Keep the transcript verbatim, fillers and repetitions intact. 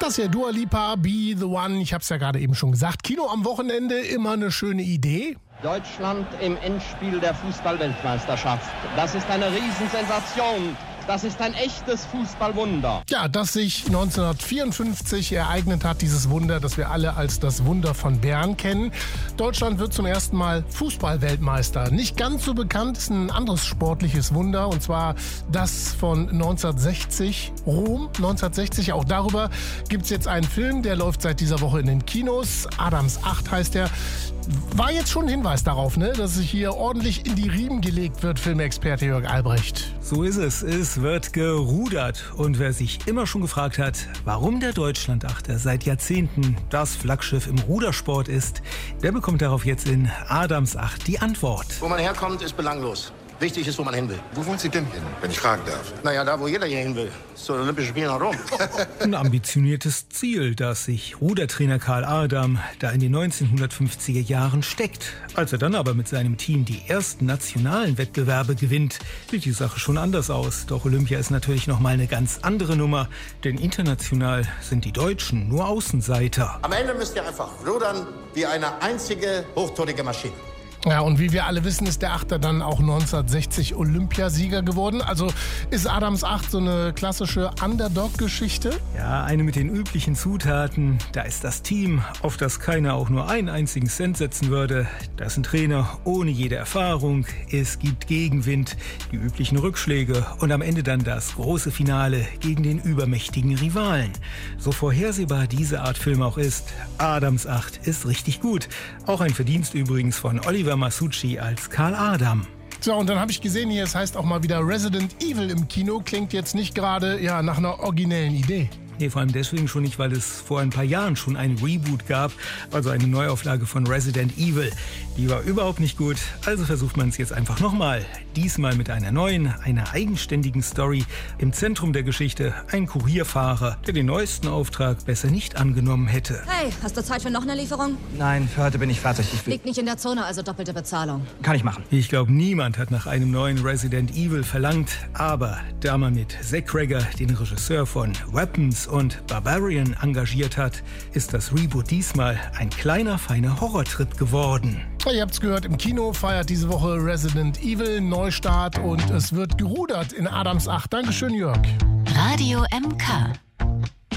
Das hier, Dua Lipa, Be The One. Ich habe es ja gerade eben schon gesagt. Kino am Wochenende, immer eine schöne Idee. Deutschland im Endspiel der Fußball-Weltmeisterschaft. Das ist eine Riesensensation. Das ist ein echtes Fußballwunder. Ja, das sich neunzehnhundertvierundfünfzig ereignet hat, dieses Wunder, das wir alle als das Wunder von Bern kennen. Deutschland wird zum ersten Mal Fußball-Weltmeister. Nicht ganz so bekannt ist ein anderes sportliches Wunder, und zwar das von neunzehnhundertsechzig, Rom neunzehnhundertsechzig. Auch darüber gibt es jetzt einen Film, der läuft seit dieser Woche in den Kinos. Adams acht heißt der. War jetzt schon ein Hinweis darauf, ne, dass sich hier ordentlich in die Riemen gelegt wird, Filmexperte Jörg Albrecht. So ist es. Es wird gerudert. Und wer sich immer schon gefragt hat, warum der Deutschlandachter seit Jahrzehnten das Flaggschiff im Rudersport ist, der bekommt darauf jetzt in Adams acht die Antwort. Wo man herkommt, ist belanglos. Wichtig ist, wo man hin will. Wo wollen Sie denn hin, wenn ich fragen darf? Naja, da, wo jeder hier hin will. Zu den Olympischen Spielen nach Rom. Ein ambitioniertes Ziel, das sich Rudertrainer Karl Adam da in den neunzehnhundertfünfziger Jahren steckt. Als er dann aber mit seinem Team die ersten nationalen Wettbewerbe gewinnt, sieht die Sache schon anders aus. Doch Olympia ist natürlich noch mal eine ganz andere Nummer, denn international sind die Deutschen nur Außenseiter. Am Ende müsst ihr einfach rudern wie eine einzige hochtonige Maschine. Ja, und wie wir alle wissen, ist der Achter dann auch neunzehnhundertsechzig Olympiasieger geworden. Also ist Adams acht so eine klassische Underdog-Geschichte? Ja, eine mit den üblichen Zutaten. Da ist das Team, auf das keiner auch nur einen einzigen Cent setzen würde. Da ist ein Trainer ohne jede Erfahrung. Es gibt Gegenwind, die üblichen Rückschläge und am Ende dann das große Finale gegen den übermächtigen Rivalen. So vorhersehbar diese Art Film auch ist, Adams acht ist richtig gut. Auch ein Verdienst übrigens von Oliver Masucci als Karl Adam. So, und dann habe ich gesehen hier, es heißt auch mal wieder Resident Evil im Kino. Klingt jetzt nicht gerade ja, nach einer originellen Idee. Nee, vor allem deswegen schon nicht, weil es vor ein paar Jahren schon ein Reboot gab, also eine Neuauflage von Resident Evil. Die war überhaupt nicht gut, also versucht man es jetzt einfach nochmal. Diesmal mit einer neuen, einer eigenständigen Story. Im Zentrum der Geschichte ein Kurierfahrer, der den neuesten Auftrag besser nicht angenommen hätte. Hey, hast du Zeit für noch eine Lieferung? Nein, für heute bin ich fertig. Ich Liegt nicht in der Zone, also doppelte Bezahlung. Kann ich machen. Ich glaube, niemand hat nach einem neuen Resident Evil verlangt. Aber da man mit Zach Cregger, den Regisseur von Weapons und Barbarian, engagiert hat, ist das Reboot diesmal ein kleiner, feiner Horrortrip geworden. Ihr habt's gehört, im Kino feiert diese Woche Resident Evil Neustart und es wird gerudert in Adams acht. Dankeschön, Jörg. Radio M K.